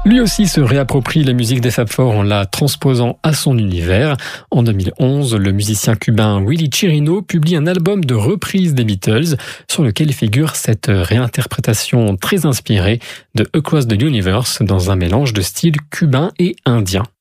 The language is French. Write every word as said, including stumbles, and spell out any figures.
Lui aussi se réapproprie la musique des Fab Four en la transposant à son univers. En deux mille onze, le musicien cubain Willy Chirino publie un album de reprise des Beatles sur lequel figure cette réinterprétation très inspirée de Across the Universe dans un mélange de styles cubain et indien.